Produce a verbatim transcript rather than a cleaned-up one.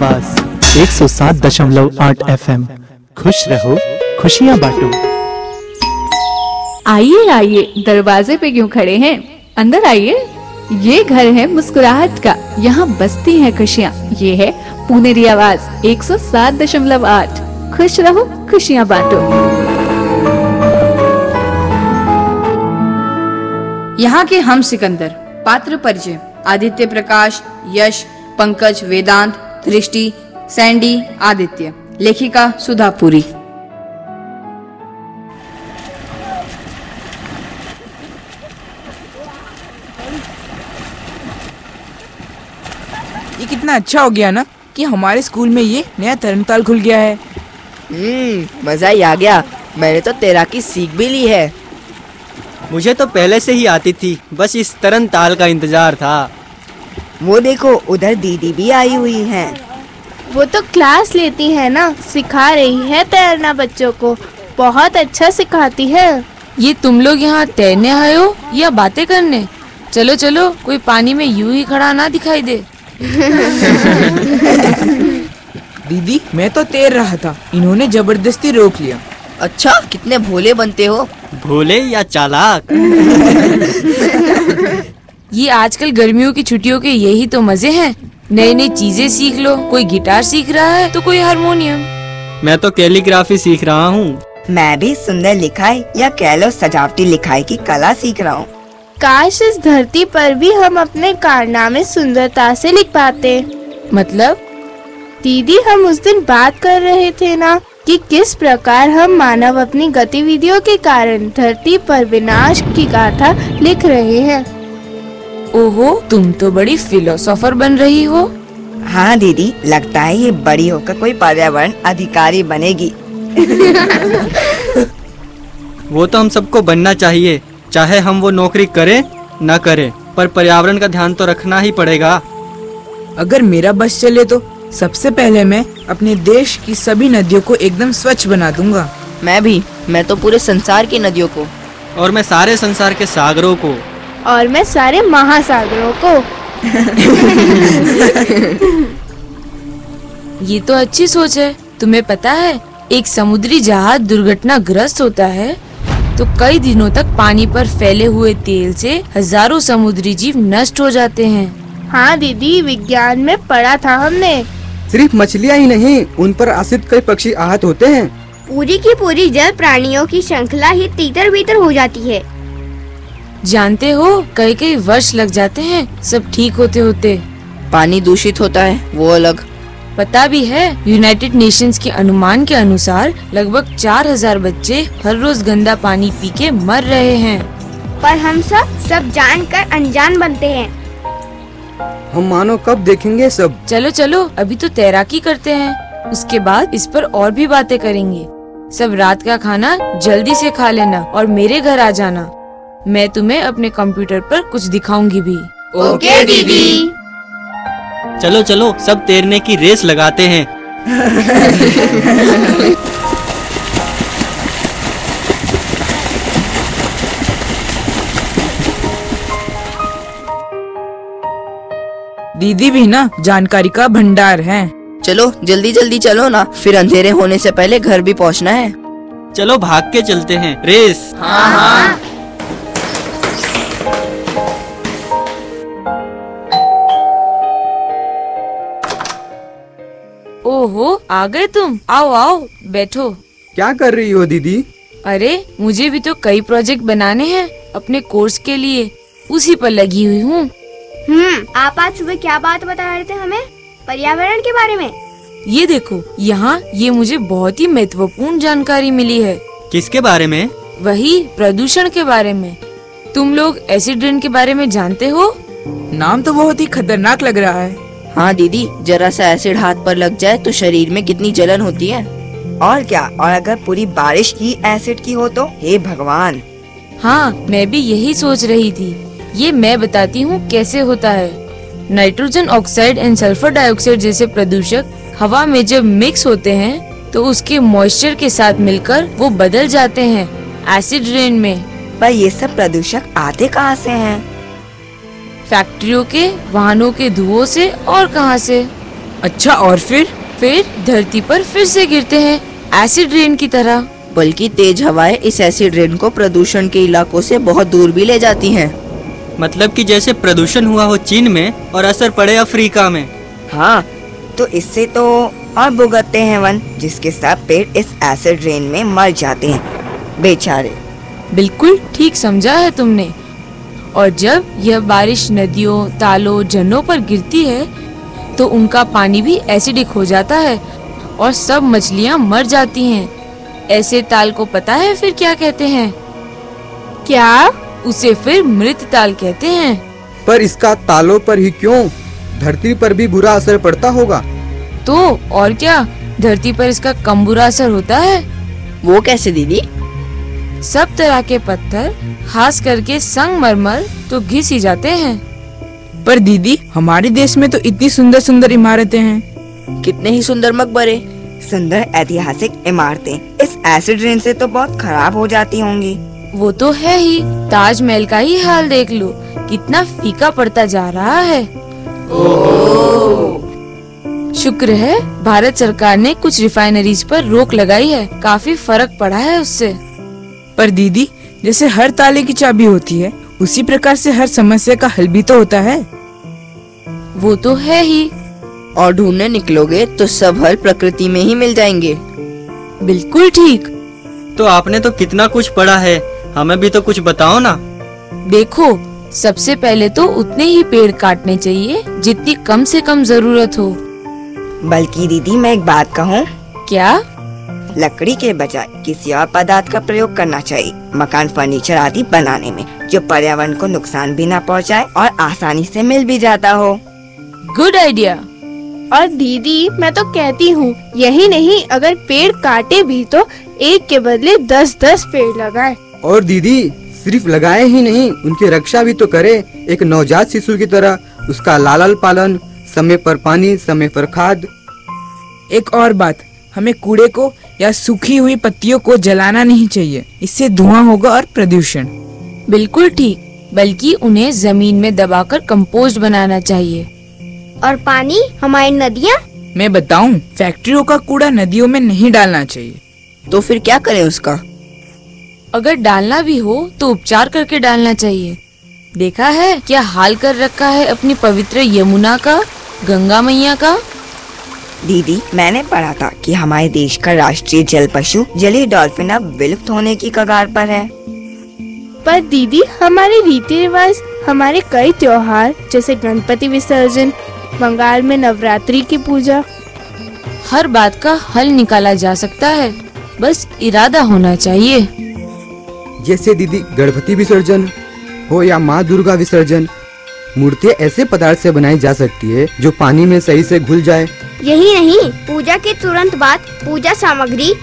आवाज एक सौ सात दशमलव आठ एफ एम। खुश रहो, खुशियाँ बांटो। आइए आइए, दरवाजे पे क्यों खड़े हैं, अंदर आइए। ये घर है मुस्कुराहट का, यहाँ बसती हैं खुशियाँ। ये है पुनेरी आवाज एक सौ सात दशमलव आठ। खुश रहो, खुशियाँ बांटो। यहाँ के हम सिकंदर। पात्र परिचय: आदित्य प्रकाश, यश, पंकज, वेदांत, दृष्टि, सैंडी, आदित्य। लेखिका सुधा पुरी। ये कितना अच्छा हो गया ना कि हमारे स्कूल में ये नया तरणताल खुल गया है। हम्म मजा ही आ गया। मैंने तो तैराकी सीख भी ली है। मुझे तो पहले से ही आती थी, बस इस तरणताल का इंतजार था। वो देखो, उधर दीदी भी आई हुई हैं। वो तो क्लास लेती है ना, सिखा रही है तैरना बच्चों को। बहुत अच्छा सिखाती है। ये तुम लोग यहाँ तैरने आए हो या बातें करने? चलो चलो, कोई पानी में यूं ही खड़ा ना दिखाई दे। दीदी, मैं तो तैर रहा था, इन्होंने जबरदस्ती रोक लिया। अच्छा, कितने भोले बनते हो। भोले या चालाक। ये आजकल गर्मियों की छुट्टियों के यही तो मजे हैं। नई नई चीजें सीख लो। कोई गिटार सीख रहा है तो कोई हारमोनियम। मैं तो कैलीग्राफी सीख रहा हूँ। मैं भी सुंदर लिखाई या कह लो सजावटी लिखाई की कला सीख रहा हूँ। काश इस धरती पर भी हम अपने कारनामे सुंदरता से लिख पाते। मतलब? दीदी, हम उस दिन बात कर रहे थे ना कि किस प्रकार हम मानव अपनी गतिविधियों के कारण धरती पर विनाश की गाथा लिख रहे हैं। ओहो, तुम तो बड़ी फिलोसोफर बन रही हो। हाँ दीदी, लगता है ये बड़ी होकर कोई पर्यावरण अधिकारी बनेगी। वो तो हम सबको बनना चाहिए, चाहे हम वो नौकरी करें न करें, पर पर्यावरण का ध्यान तो रखना ही पड़ेगा। अगर मेरा बस चले तो सबसे पहले मैं अपने देश की सभी नदियों को एकदम स्वच्छ बना दूंगा। मैं भी। मैं तो पूरे संसार की नदियों को। और मैं सारे संसार के सागरों को। और मैं सारे महासागरों को। ये तो अच्छी सोच है। तुम्हें पता है, एक समुद्री जहाज दुर्घटनाग्रस्त होता है तो कई दिनों तक पानी पर फैले हुए तेल से हजारों समुद्री जीव नष्ट हो जाते हैं। हाँ दीदी, विज्ञान में पढ़ा था हमने। सिर्फ मछलियाँ ही नहीं, उन पर आश्रित कई पक्षी आहत होते हैं। पूरी की पूरी जल प्राणियों की श्रृंखला ही तीतर बीतर हो जाती है। जानते हो, कई कई वर्ष लग जाते हैं सब ठीक होते होते। पानी दूषित होता है, वो अलग। पता भी है, यूनाइटेड नेशंस के अनुमान के अनुसार लगभग चार हजार बच्चे हर रोज गंदा पानी पी के मर रहे हैं। पर हम सब सब जानकर अनजान बनते हैं। हम मानो कब देखेंगे सब। चलो चलो, अभी तो तैराकी करते हैं, उसके बाद इस पर और भी बातें करेंगे। सब रात का खाना जल्दी से खा लेना और मेरे घर आ जाना। मैं तुम्हें अपने कंप्यूटर पर कुछ दिखाऊंगी भी। ओके दीदी। चलो चलो, सब तैरने की रेस लगाते हैं। दीदी भी ना जानकारी का भंडार है। चलो जल्दी जल्दी चलो ना, फिर अंधेरे होने से पहले घर भी पहुंचना है। चलो भाग के चलते हैं, रेस। हाँ हाँ। ओहो, आ गए तुम। आओ आओ, बैठो। क्या कर रही हो दीदी? अरे, मुझे भी तो कई प्रोजेक्ट बनाने हैं अपने कोर्स के लिए, उसी पर लगी हुई हूँ। हम्म आप आज सुबह क्या बात बता रहे थे हमें? पर्यावरण के बारे में। ये देखो, यहाँ ये मुझे बहुत ही महत्वपूर्ण जानकारी मिली है। किसके बारे में? वही प्रदूषण के बारे में। तुम लोग एसिड रेन के बारे में जानते हो? नाम तो बहुत ही खतरनाक लग रहा है। हाँ दीदी, जरा सा एसिड हाथ पर लग जाए तो शरीर में कितनी जलन होती है। और क्या, और अगर पूरी बारिश ही एसिड की हो तो हे भगवान। हाँ, मैं भी यही सोच रही थी। ये मैं बताती हूँ कैसे होता है। Nitrogen oxide and sulphur dioxide जैसे प्रदूषक हवा में जब मिक्स होते हैं तो उसके मॉइस्चर के साथ मिलकर वो बदल जाते हैं एसिड रेन में। पर ये सब प्रदूषक आते कहाँ से हैं? फैक्ट्रियों के, वाहनों के धुओं से और कहां से। अच्छा, और फिर? फिर धरती पर फिर से गिरते हैं एसिड रेन की तरह। बल्कि तेज हवाएं इस एसिड रेन को प्रदूषण के इलाकों से बहुत दूर भी ले जाती हैं। मतलब कि जैसे प्रदूषण हुआ हो चीन में और असर पड़े अफ्रीका में। हाँ, तो इससे तो और भुगतते हैं वन, जिसके सब पेड़ इस एसिड रेन में मर जाते हैं बेचारे। बिल्कुल ठीक समझा है तुमने। और जब यह बारिश नदियों, तालों, झरनों पर गिरती है तो उनका पानी भी एसिडिक हो जाता है और सब मछलियाँ मर जाती हैं। ऐसे ताल को पता है फिर क्या कहते हैं? क्या? उसे फिर मृत ताल कहते हैं। पर इसका तालों पर ही क्यों? धरती पर भी बुरा असर पड़ता होगा। तो और क्या, धरती पर इसका कम बुरा असर होता है। वो कैसे दीदी? सब तरह के पत्थर, खास करके संगमरमर तो घिस ही जाते हैं। पर दीदी, हमारे देश में तो इतनी सुंदर सुंदर इमारतें हैं। कितने ही सुंदर मकबरे, सुंदर ऐतिहासिक इमारतें इस एसिड रेन से तो बहुत खराब हो जाती होंगी। वो तो है ही। ताजमहल का ही हाल देख लो, कितना फीका पड़ता जा रहा है। शुक्र है भारत सरकार ने कुछ रिफाइनरीज पर रोक लगाई है, काफी फर्क पड़ा है उससे। पर दीदी, जैसे हर ताले की चाबी होती है, उसी प्रकार से हर समस्या का हल भी तो होता है। वो तो है ही। और ढूंढने निकलोगे तो सब हल प्रकृति में ही मिल जाएंगे। बिल्कुल ठीक। तो आपने तो कितना कुछ पढ़ा है, हमें भी तो कुछ बताओ ना। देखो, सबसे पहले तो उतने ही पेड़ काटने चाहिए जितनी कम से कम जरूरत हो। बल्कि दीदी, मैं एक बात कहूँ? क्या? लकड़ी के बजाय किसी और पदार्थ का प्रयोग करना चाहिए मकान, फर्नीचर आदि बनाने में, जो पर्यावरण को नुकसान भी न पहुँचाए और आसानी से मिल भी जाता हो। Good idea. और दीदी, मैं तो कहती हूँ, यही नहीं, अगर पेड़ काटे भी तो एक के बदले दस दस पेड़ लगाएं। और दीदी, सिर्फ लगाए ही नहीं, उनकी रक्षा भी तो करे, एक नवजात शिशु की तरह। उसका लालन पालन, समय पर पानी, समय पर खाद। एक और बात, हमें कूड़े को या सूखी हुई पत्तियों को जलाना नहीं चाहिए, इससे धुआं होगा और प्रदूषण। बिल्कुल ठीक, बल्कि उन्हें जमीन में दबाकर कंपोस्ट बनाना चाहिए। और पानी, हमारी नदियाँ? मैं बताऊं, फैक्ट्रियों का कूड़ा नदियों में नहीं डालना चाहिए। तो फिर क्या करें उसका? अगर डालना भी हो तो उपचार करके डालना चाहिए। देखा है क्या हाल कर रखा है अपनी पवित्र यमुना का, गंगा मैया का। दीदी, मैंने पढ़ा था कि हमारे देश का राष्ट्रीय जल पशु जलीय डॉल्फिन अब विलुप्त होने की कगार पर है। पर दीदी, हमारे रीति रिवाज, हमारे कई त्योहार जैसे गणपति विसर्जन, बंगाल में नवरात्रि की पूजा, हर बात का हल निकाला जा सकता है, बस इरादा होना चाहिए। जैसे दीदी, गणपति विसर्जन हो या माँ दुर्गा विसर्जन, मूर्तियाँ ऐसे पदार्थ से बनाई जा सकती है जो पानी में सही से घुल जाए। यही नहीं, पूजा के तुरंत बाद पूजा सामग्री